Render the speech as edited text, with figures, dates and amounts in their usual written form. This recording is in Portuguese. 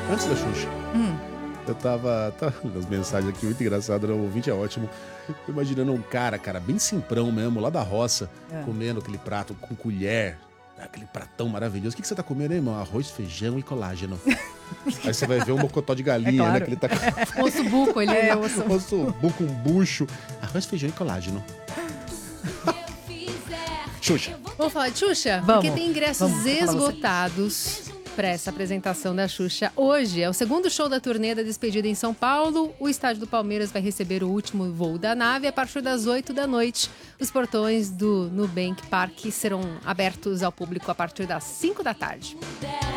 Antes da Xuxa. Eu tava nas mensagens aqui, muito engraçado, né? O ouvinte é ótimo. Imaginando um cara, bem simprão mesmo, lá da roça, comendo aquele prato com colher, aquele pratão maravilhoso. O que você tá comendo, hein, irmão? Arroz, feijão e colágeno. Aí você vai ver um mocotó de galinha, claro. né? Que ele tá com Osso buco ali. osso buco, um bucho. Arroz, feijão e colágeno. Xuxa. Vamos falar de Xuxa? Vamos. Porque tem ingressos Vamos, vou falar você. esgotados para essa apresentação da Xuxa. Hoje é o segundo show da turnê da despedida em São Paulo. O estádio do Palmeiras vai receber o último voo da nave a partir das 8 da noite. Os portões do Nubank Park serão abertos ao público a partir das 5 da tarde.